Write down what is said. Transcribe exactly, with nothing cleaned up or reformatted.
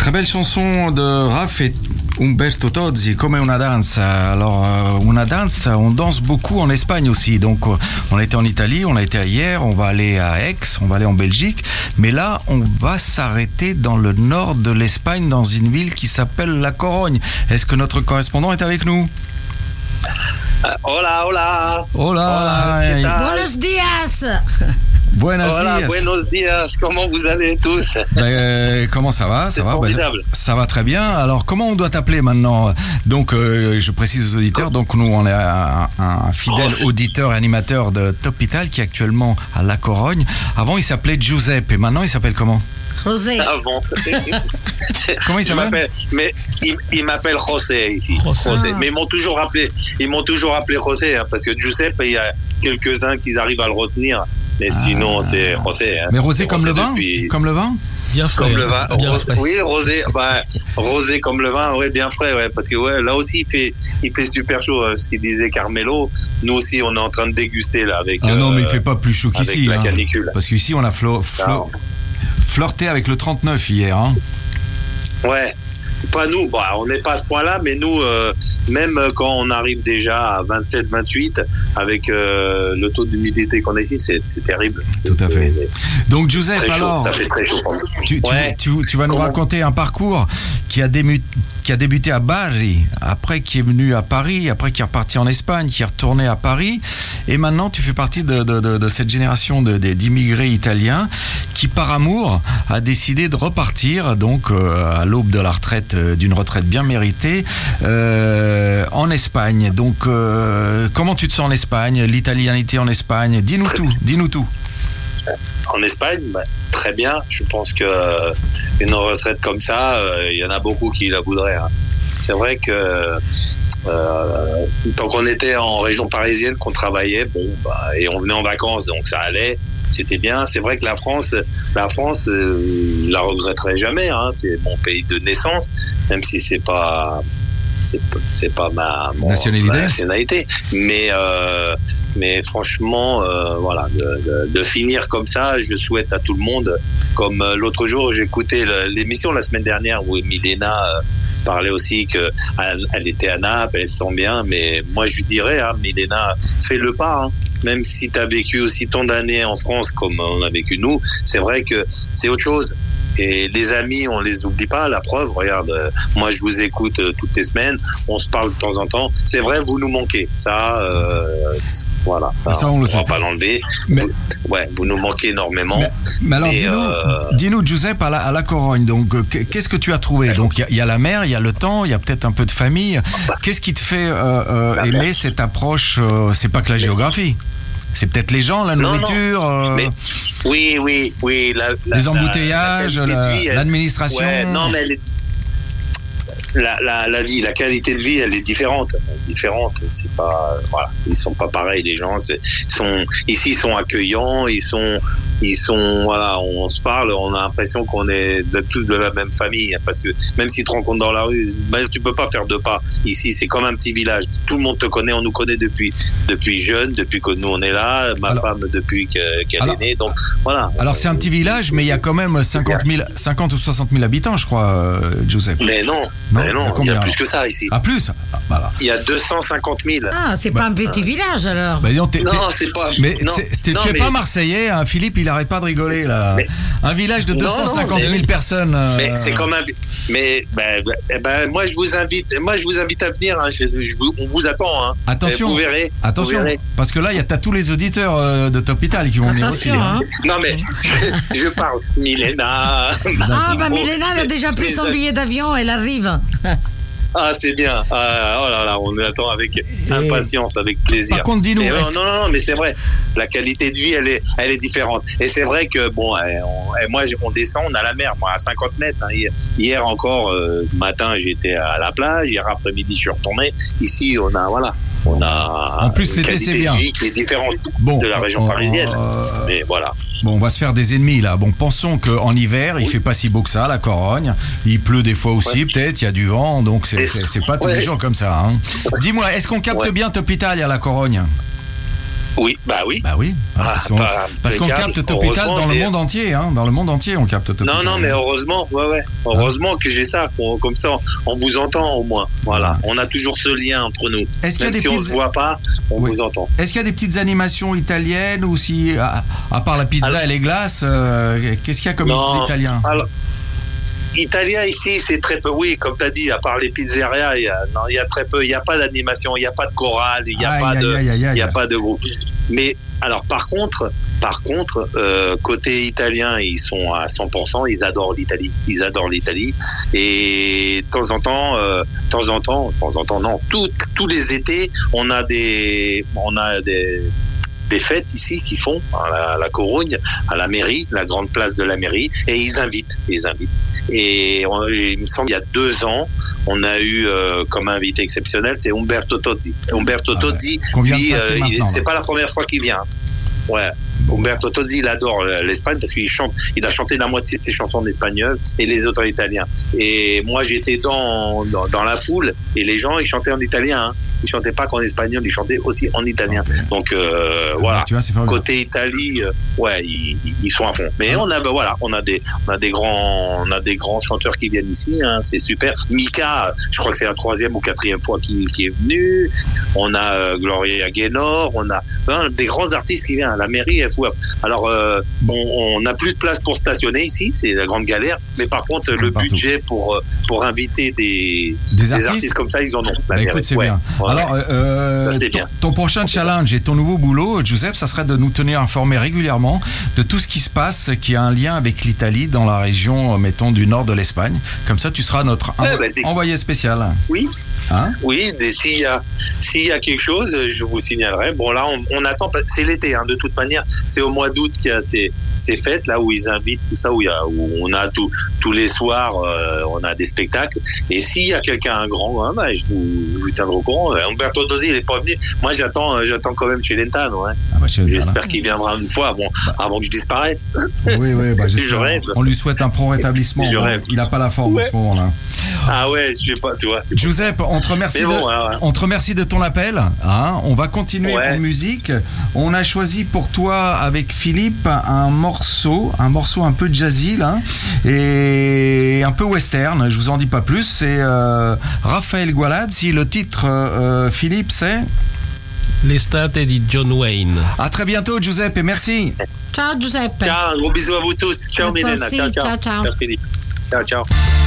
Très belle chanson de Raph et Umberto Tozzi, Come una danza. Alors, euh, una danza, on danse beaucoup en Espagne aussi. Donc, euh, on a été en Italie, on a été hier, on va aller à Aix, on va aller en Belgique. Mais là, on va s'arrêter dans le nord de l'Espagne, dans une ville qui s'appelle La Corogne. Est-ce que notre correspondant est avec nous? Uh, hola, hola. Hola. Hola. Buenos días. Buenos Hola, días. Buenos días. Comment vous allez tous? Ben, comment ça va? Ça C'est va, formidable. ben, ça va très bien. Alors, comment on doit t'appeler maintenant? Donc, euh, je précise aux auditeurs. Donc, nous, on est un, un fidèle Oh, auditeur et animateur de Top Ital qui est actuellement à La Corogne. Avant, il s'appelait Giuseppe et maintenant, il s'appelle comment? José. Avant. Comment il s'appelle? Mais il, il m'appelle José ici. José. José. Ah. Mais ils m'ont toujours appelé, ils m'ont toujours appelé José, hein, parce que Giuseppe, il y a quelques-uns qui arrivent à le retenir. Mais sinon, Ah. c'est José. Hein. Mais rosé C'est comme le vin? depuis- Comme le vin? Bien frais. Comme le vin. Bien Rosé- frais. oui, rosé, bah, rosé comme le vin, ouais, bien frais, ouais, parce que ouais, là aussi il fait, il fait super chaud. hein, ce qu'il disait Carmelo, nous aussi on est en train de déguster là avec. Ah non, euh, mais il fait pas plus chaud avec qu'ici. la hein. canicule. Parce qu'ici, on a flo- flo- Non. flirté avec le trente-neuf hier. Hein. Ouais. Pas nous, bah, on n'est pas à ce point-là, mais nous, euh, même quand on arrive déjà à vingt-sept vingt-huit, avec euh, le taux d'humidité qu'on a ici, c'est, c'est terrible. Tout à fait. C'est Donc, Giuseppe, très chaud, alors. ça fait très chaud. pour nous. Tu, tu, Ouais. tu, tu vas nous Comment? raconter un parcours qui a, dému- qui a débuté à Bari, après qui est venu à Paris, après qui est reparti en Espagne, qui est retourné à Paris, et maintenant tu fais partie de, de, de, de cette génération de, de, d'immigrés italiens qui, par amour, a décidé de repartir, donc euh, à l'aube de la retraite, euh, d'une retraite bien méritée, euh, en Espagne. Donc, euh, comment tu te sens en Espagne, l'italianité en Espagne? Dis-nous tout, dis-nous tout. En Espagne, bah, très bien. Je pense que euh, une retraite comme ça, euh, il y en a beaucoup qui la voudraient. hein. C'est vrai que euh, tant qu'on était en région parisienne, qu'on travaillait, bon, bah, et on venait en vacances, donc ça allait. C'était bien. C'est vrai que la France, la France, euh, je la regretterai jamais. Hein. C'est mon pays de naissance, même si c'est pas, c'est, c'est pas ma, mon- Nationalité. ma nationalité. Mais, euh, mais franchement, euh, voilà, de, de, de finir comme ça, je souhaite à tout le monde. Comme euh, l'autre jour, j'écoutais le, l'émission la semaine dernière où Milena euh, parlait aussi que elle, elle était à Naples, elle se sent bien. Mais moi, je lui dirais, hein, Milena, fais le pas. Hein. Même si tu as vécu aussi tant d'années en France comme on a vécu nous, c'est vrai que c'est autre chose. Et les amis, on les oublie pas. La preuve, regarde, euh, moi je vous écoute euh, toutes les semaines, on se parle de temps en temps. C'est vrai, vous nous manquez. Ça, euh, voilà. Ça, ça, on le on sait. va pas l'enlever. Mais- Vous- ouais, vous nous manquez énormément. Mais, mais alors, Mais, dis-nous, euh, dis-nous, Giuseppe, à la, à la Corogne, donc, euh, qu'est-ce que tu as trouvé? Donc, il y, y a la mer, il y a le temps, il y a peut-être un peu de famille. Qu'est-ce qui te fait euh, euh, La aimer mer. cette approche? euh, C'est pas que la géographie. C'est peut-être les gens, la Non, non. nourriture, euh, Mais- oui, oui, oui. La, la- les la- embouteillages, la qualité de la- vie, elle- l'administration. Ouais, non, mais elle est- la, la, la vie, la qualité de vie, elle est différente. Elle est différente. C'est pas, voilà, ils sont pas pareils. Les gens, c'est, ils sont ici, ils sont accueillants. Ils sont, ils sont, voilà, on se parle. On a l'impression qu'on est de, tous de la même famille. Parce que même si tu te rencontres dans la rue, ben, tu peux pas faire deux pas. Ici, c'est comme un petit village. Tout le monde te connaît. On nous connaît depuis, depuis jeune, depuis que nous on est là. Ma Alors- femme depuis que, qu'elle Alors- est née. Donc voilà. Alors, c'est un petit village, mais il y a quand même cinquante mille, cinquante ou soixante mille habitants, je crois, euh, Giuseppe. Mais non, Non, mais il y a non, il y combien, a plus alors que ça ici. Ah, plus? Ah, voilà. Il y a deux cent cinquante mille. Ah, c'est pas un petit village alors. Bah, dis donc, t'es- t'es- Non, c'est pas. Mais non, t'es- t'es- non, tu es mais- pas marseillais, hein, Philippe, il arrête pas de rigoler là. Mais- Un village de Non, deux cent cinquante mille non, mais- personnes. euh, Mais c'est comme un. Mais ben, ben, ben, moi je vous invite, moi je vous invite à venir. Hein, je, je vous- on vous attend. Hein. Attention, Vous verrez. attention, vous verrez. parce que là, il y a t'as tous les auditeurs euh, de Top Ital qui vont venir aussi. Attention, hein. hein. Non mais je, je parle. Milena. Ah, bah Milena, elle a déjà pris son Les- billet d'avion, elle arrive. Ah c'est bien. Ah, oh là là, on attend avec impatience, avec plaisir. Par contre, dis-nous, Mais, euh, est-ce- non, non, non, mais c'est vrai. La qualité de vie, elle est, elle est différente. Et c'est vrai que bon, eh, on- eh, moi, on descend, on a la mer, moi, à cinquante mètres. hein. Hier, hier encore, euh, ce matin, j'étais à la plage. Hier après-midi, je suis retourné. Ici, on a, voilà, on a. En plus, une l'été, qualité c'est bien. de vie qui est différente Bon, de la région on- parisienne. euh, Mais voilà. Bon, on va se faire des ennemis là. Bon, pensons qu'en hiver, il fait pas si beau que ça, la Corogne. Il pleut des fois aussi, Ouais. peut-être. Il y a du vent, donc c'est, Et- c'est, c'est pas tous ouais. les jours comme ça. Hein. Dis-moi, est-ce qu'on capte Ouais. bien Top Italia à la Corogne? Oui, bah oui. Bah oui, hein, parce qu'on, Ah, parce qu'on impeccable. capte Topital dans le Heureusement, monde entier, hein, dans le monde entier on capte Topital. Non, non, mais heureusement, ouais, ouais. Heureusement que j'ai ça. qu'on- Comme ça, on vous entend au moins. Voilà. On a toujours ce lien entre nous. Est-ce qu'il y a Même des si on petites- se voit pas, on Oui. vous entend. Est-ce qu'il y a des petites animations italiennes ou si, à, à part la pizza Alors- et les glaces, euh, qu'est-ce qu'il y a comme Non. italien? Alors, italien ici, c'est très peu. Oui, comme tu as dit, à part les pizzerias, il y a, non, il y a très peu. Il n'y a pas d'animation, il n'y a pas de chorale, il n'y a, Aïe, pas, aïe, de, aïe, aïe, aïe. il y a pas de groupe. Mais alors, par contre, par contre, euh, côté italien, ils sont à cent pour cent. Ils adorent l'Italie. Ils adorent l'Italie. Et de temps en temps, euh, de temps en temps, de temps en temps, non. Tout, tous les étés, on a des, on a des. des fêtes ici qu'ils font à la, à la Corogne, à la mairie, la grande place de la mairie, et ils invitent, ils invitent. Et on, il me semble il y a deux ans, on a eu euh, comme invité exceptionnel, c'est Umberto Tozzi. Umberto Ah ouais. Tozzi, Qu'on vient de lui, passer euh, il- maintenant, c'est là. pas la première fois qu'il vient. Ouais. Umberto Tozzi, il adore l'Espagne parce qu'il chante, il a chanté la moitié de ses chansons en espagnol et les autres en italien. Et moi, j'étais dans, dans, dans la foule et les gens, ils chantaient en italien. Hein. Ils chantaient pas qu'en espagnol, ils chantaient aussi en italien. Okay. Donc euh, Ah, voilà. tu vois, c'est formidable. Côté Italie, euh, ouais, ils, ils sont à fond. Mais on a, ben voilà, on a des, on a des grands, on a des grands chanteurs qui viennent ici. Hein, c'est super. Mika, je crois que c'est la troisième ou quatrième fois qu'il, qu'il est venu. On a euh, Gloria Gaynor, on a hein, des grands artistes qui viennent. La mairie est fou. Alors, euh, on n'a plus de place pour stationner ici, c'est la grande galère. Mais par contre, C'est le comme partout. budget pour pour inviter des, Des des artistes, artistes comme ça, ils en ont. La Bah, mairie. écoute, c'est Ouais. bien. Ouais. Alors, euh, Ça, c'est ton, bien. ton prochain challenge et ton nouveau boulot, Giuseppe, ça serait de nous tenir informés régulièrement de tout ce qui se passe, qui a un lien avec l'Italie dans la région, euh, mettons, du nord de l'Espagne. Comme ça, tu seras notre Ouais, envo- bah, dès- envoyé spécial. Oui. Hein? Oui, des- s'il y a s'il y a quelque chose, je vous signalerai. Bon là, on, on attend. C'est l'été, hein, de toute manière. C'est au mois d'août qu'il y a ces, ces fêtes là où ils invitent tout ça, où, il y a, où on a tout, tous les soirs, euh, on a des spectacles. Et s'il y a quelqu'un un grand, hein, bah, je, vous, je vous tiendrai au courant. Umberto Tozzi, il est pas venu. Moi, j'attends, euh, j'attends quand même Celentano. Hein. Ah bah, je- J'espère qu'il viendra une fois, bon, avant que je disparaisse. Oui, oui, bah, j'espère. Je rêve. On lui souhaite un prompt rétablissement. Je Bon, rêve. il n'a pas la forme Ouais. en ce moment-là. Ah ouais, je sais pas, tu vois. c'est bon. Giuseppe, on te remercie, Mais bon, de, ouais, ouais. on te remercie de ton appel. Hein. On va continuer Ouais. en musique. On a choisi pour toi, avec Philippe, un morceau, un morceau un peu jazzy là, et un peu western. Je vous en dis pas plus. C'est euh, Raphaël Gualazzi. Le titre, euh, Philippe, c'est L'estate di John Wayne. à très bientôt, Giuseppe. Et merci. Ciao Giuseppe. Ciao, un gros bisou à vous tous. Ciao, À toi Milena. aussi. Ciao, ciao. Ciao, ciao. Ciao, Philippe. Ciao, ciao.